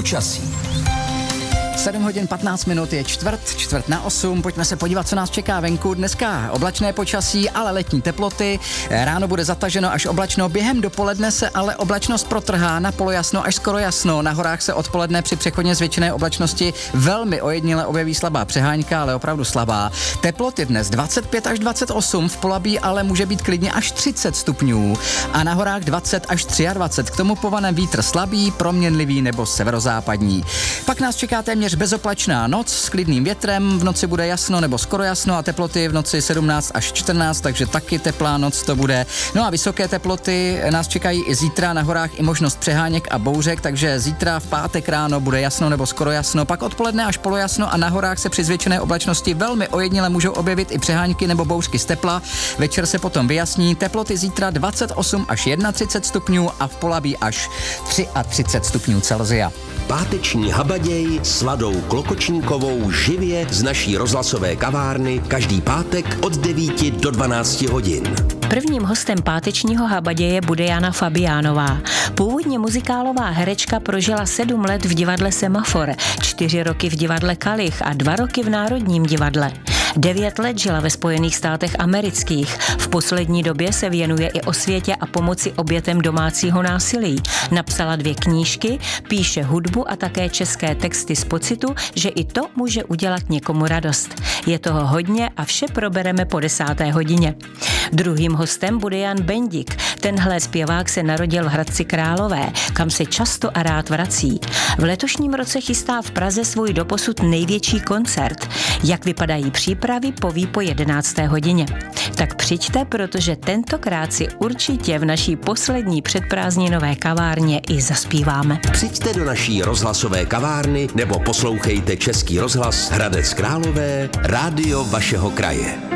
Počasí. 7 hodin 15 minut je čtvrt na 8. Pojďme se podívat, co nás čeká venku. Dneska oblačné počasí, ale letní teploty. Ráno bude zataženo až oblačno. Během dopoledne se ale oblačnost protrhá na polojasno až skoro jasno. Na horách se odpoledne při přechodně zvětšené oblačnosti velmi ojedněle objeví slabá přehánka, ale opravdu slabá. Teploty dnes 25 až 28, v Polabí ale může být klidně až 30 stupňů. A na horách 20 až 23. K tomu povanem vítr slabý, proměnlivý nebo severozápadní. Pak nás čeká téměř bezoplačná noc s klidným větrem, v noci bude jasno nebo skoro jasno a teploty v noci 17 až 14, takže taky teplá noc to bude. No a vysoké teploty nás čekají i zítra, na horách i možnost přeháněk a bouřek, takže zítra v pátek ráno bude jasno nebo skoro jasno, pak odpoledne až polojasno a na horách se při zvětšené oblačnosti velmi ojedněle můžou objevit i přehánky nebo bouřky z tepla. Večer se potom vyjasní, teploty zítra 28 až 31 stupňů a v Polabí až 33 stupňů Celsia. Páteční habaděj s Ladou Klokočníkovou živě z naší rozhlasové kavárny každý pátek od 9 do 12 hodin. Prvním hostem pátečního habaděje bude Jana Fabiánová. Původně muzikálová herečka prožila 7 let v divadle Semafor, 4 roky v divadle Kalich a 2 roky v Národním divadle. 9 let žila ve Spojených státech amerických. V poslední době se věnuje i osvětě a pomoci obětem domácího násilí. Napsala 2 knížky, píše hudbu a také české texty z pocitu, že i to může udělat někomu radost. Je toho hodně a vše probereme po 10. hodině. Druhým hostem bude Jan Bendik. Tenhle zpěvák se narodil v Hradci Králové, kam se často a rád vrací. V letošním roce chystá v Praze svůj doposud největší koncert. Jak vypadají přípravy, poví po 11. hodině. Tak přijďte, protože tentokrát si určitě v naší poslední předprázdninové kavárně i zaspíváme. Přijďte do naší rozhlasové kavárny nebo poslouchejte Český rozhlas Hradec Králové, rádio vašeho kraje.